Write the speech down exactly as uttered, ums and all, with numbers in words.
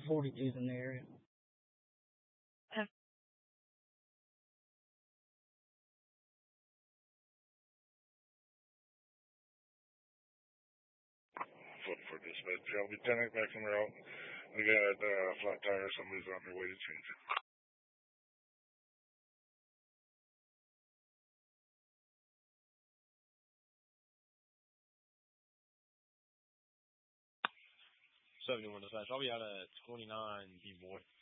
forty-twos in the area. For dispatch, Shelby ten back from route. We got a uh, flat tire. Somebody's on their way to change it. seventy-one dispatch. I'll be out at twenty-nine B boy.